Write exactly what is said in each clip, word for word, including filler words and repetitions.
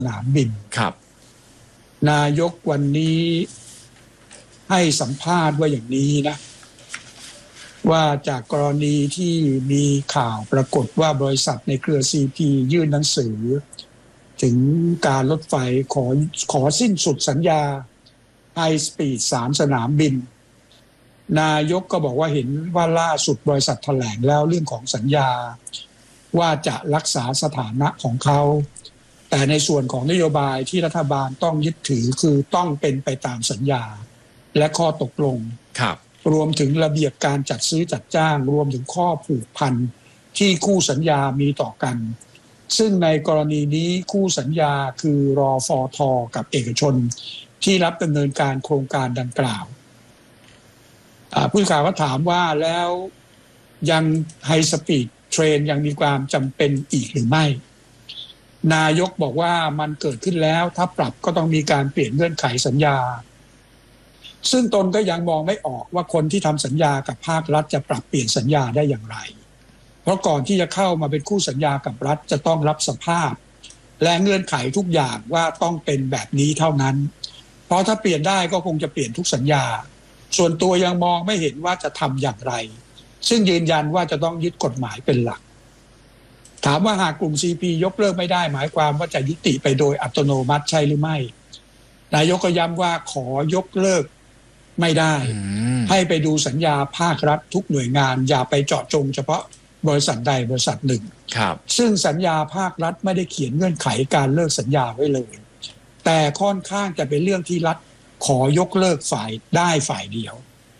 นามบินครับนายกวันนี้ให้สัมภาษณ์ว่าอย่างนี้นะว่าจากกรณีที่มีข่าวปรากฏว่าบริษัทในเครือ ซี พี ยื่นหนังสือถึงการรถไฟขอขอสิ้นสุดสัญญาไฮสปีดสามสนามบินนายกก็บอกว่าเห็นว่าล่าสุดบริษัทแถลงแล้วเรื่องของสัญญาว่าจะรักษาสถานะของเขาแต่ในส่วนของนโยบายที่รัฐบาลต้องยึดถือคือต้องเป็นไปตามสัญญาและข้อตกลงครับรวมถึงระเบียบการจัดซื้อจัดจ้างรวมถึงข้อผูกพันที่คู่สัญญามีต่อกันซึ่งในกรณีนี้คู่สัญญาคือรอฟอทอกับเอกชนที่รับดำเนินการโครงการดังกล่าวผู้สื่อข่าวก็ถามว่าแล้วยังไฮสปีดเทรนยังมีความจำเป็นอีกหรือไม่นายกบอกว่ามันเกิดขึ้นแล้วถ้าปรับก็ต้องมีการเปลี่ยนเงื่อนไขสัญญาซึ่งตนก็ยังมองไม่ออกว่าคนที่ทำสัญญากับภาครัฐจะปรับเปลี่ยนสัญญาได้อย่างไรเพราะก่อนที่จะเข้ามาเป็นคู่สัญญากับรัฐจะต้องรับสภาพและเงื่อนไขทุกอย่างว่าต้องเป็นแบบนี้เท่านั้นเพราะถ้าเปลี่ยนได้ก็คงจะเปลี่ยนทุกสัญญาส่วนตัวยังมองไม่เห็นว่าจะทำอย่างไรซึ่งยืนยันว่าจะต้องยึดกฎหมายเป็นหลักถามว่าหากกลุ่ม ซี พี ยกเลิกไม่ได้หมายความว่าจะยุติไปโดยอัตโนมัติใช่หรือไม่นายกก็ย้ำว่าขอยกเลิกไม่ได้ให้ไปดูสัญญาภาครัฐทุกหน่วยงานอย่าไปเจาะจงเฉพาะบริษัทใดบริษัทหนึ่งซึ่งสัญญาภาครัฐไม่ได้เขียนเงื่อนไขการเลิกสัญญาไว้เลยแต่ค่อนข้างจะเป็นเรื่องที่รัฐขอยกเลิกฝ่ายได้ฝ่ายเดียว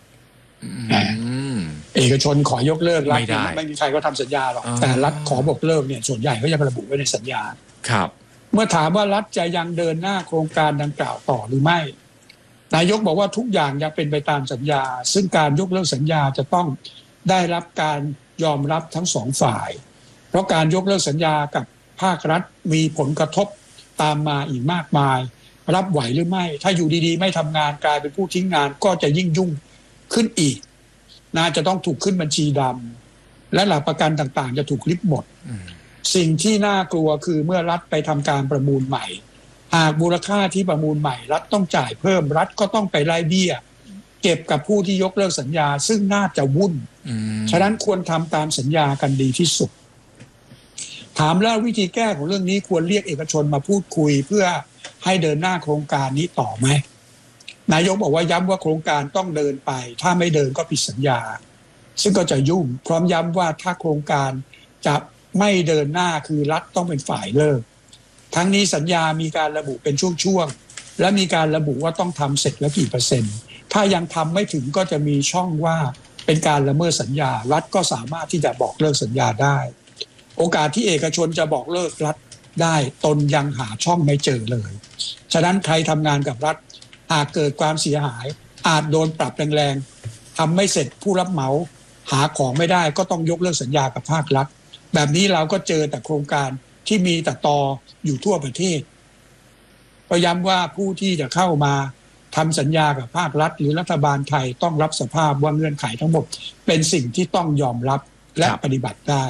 เอกชนขอยกเลิกรัฐไม่ไม่มีใครก็ทำสัญญาหรอกแต่รัฐขอบอกเลิกเนี่ยส่วนใหญ่ก็จะระบุไว้ในสัญญาครับเมื่อถามว่ารัฐจะยังเดินหน้าโครงการดังกล่าวต่อหรือไม่นายกบอกว่าทุกอย่างยังเป็นไปตามสัญญาซึ่งการยกเลิกสัญญาจะต้องได้รับการยอมรับทั้งสองฝ่ายเพราะการยกเลิกสัญญากับภาครัฐมีผลกระทบตามมาอีกมากมายรับไหวหรือไม่ถ้าอยู่ดีๆไม่ทำงานกลายเป็นผู้ทิ้งงานก็จะยิ่งยุ่งขึ้นอีกน่าจะต้องถูกขึ้นบัญชีดำและหลักประกันต่างๆจะถูกริบหมดสิ่งที่น่ากลัวคือเมื่อรัฐไปทำการประมูลใหม่หากมูลค่าที่ประมูลใหม่รัฐต้องจ่ายเพิ่มรัฐก็ต้องไปไล่เบี้ยเก็บกับผู้ที่ยกเลิกสัญญาซึ่งน่าจะวุ่นฉะนั้นควรทำตามสัญญากันดีที่สุดถามแล้ววิธีแก้ของเรื่องนี้ควรเรียกเอกชนมาพูดคุยเพื่อให้เดินหน้าโครงการนี้ต่อไหมนายกบอกว่าย้ำว่าโครงการต้องเดินไปถ้าไม่เดินก็ผิดสัญญาซึ่งก็จะยุ่งพร้อมย้ำว่าถ้าโครงการจะไม่เดินหน้าคือรัฐต้องเป็นฝ่ายเลิกทั้งนี้สัญญามีการระบุเป็นช่วงๆและมีการระบุว่าต้องทำเสร็จแล้วกี่เปอร์เซ็นต์ถ้ายังทำไม่ถึงก็จะมีช่องว่าเป็นการละเมิดสัญญารัฐก็สามารถที่จะบอกเลิกสัญญาได้โอกาสที่เอกชนจะบอกเลิกรัฐได้ตนยังหาช่องไม่เจอเลยฉะนั้นใครทำงานกับรัฐหากเกิดความเสียหายอาจโดนปรับแรงๆทำไม่เสร็จผู้รับเหมาหาของไม่ได้ก็ต้องยกเลิกสัญญากับภาครัฐแบบนี้เราก็เจอแต่โครงการที่มีแต่ตออยู่ทั่วประเทศก็ย้ำว่าผู้ที่จะเข้ามาทำสัญญากับภาครัฐหรือรัฐบาลไทยต้องรับสภาพว่าเงื่อนไขทั้งหมดเป็นสิ่งที่ต้องยอมรับและปฏิบัติได้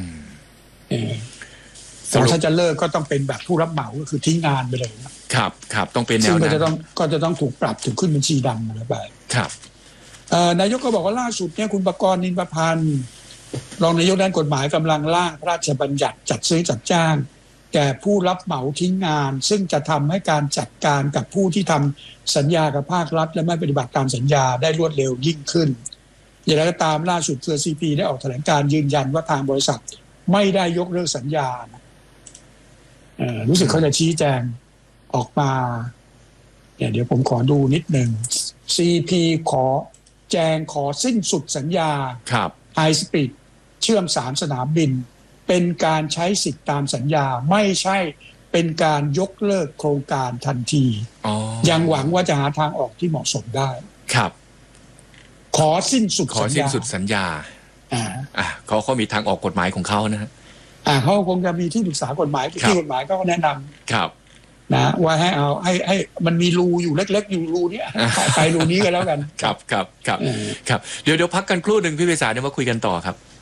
แต่ถ้าจะเลิกก็ต้องเป็นแบบผู้รับเหมาก็คือทิ้งงานไปเลยครับครับต้องเป็นแนวนั้นซึ่งก็จะต้องก็จะต้องถูกปรับถูกขึ้นบัญชีดำอะไรไปครับนายกก็บอกว่าล่าสุดเนี่ยคุณประกรณ์นินประพันธ์รองนายกด้านกฎหมายกำลังร่างพระราชบัญญัติจัดซื้อจัดจ้างแก่ผู้รับเหมาทิ้งงานซึ่งจะทำให้การจัดการกับผู้ที่ทำสัญญากับภาครัฐและไม่ปฏิบัติตามสัญญาได้รวดเร็วยิ่งขึ้นอย่างไรก็ตามล่าสุดเครือ ซี พี ได้ออกแถลงการยืนยันว่าทางบริษัทไม่ได้ยกเลิกสัญญารู้สึกเขาจะชี้แจงออกมาเนี่ยเดี๋ยวผมขอดูนิดหนึ่ง ซี พี ขอแจงขอสิ้นสุดสัญญาไฮสปีดเชื่อมสามสนามบินเป็นการใช้สิทธิตามสัญญาไม่ใช่เป็นการยกเลิกโครงการทันทียังหวังว่าจะหาทางออกที่เหมาะสมได้ครับขอสิ้นสุดขอสิ้นสุดสัญญาอ่าอ่าเขาเขามีทางออกกฎหมายของเขานะฮะอ่าเขาคงจะมีที่ปรึกษากฎหมายที่กฎหมายก็แนะนำครับนะว่าให้เอาให้ให้มันมีรูอยู่เล็กๆอยู่รูนี้ไปรูนี้กันแล้วกันครับครับครับครับเดี๋ยวเดี๋ยวพักกันครู่หนึ่งพี่ไพศาลเดี๋ยวมาคุยกันต่อครับ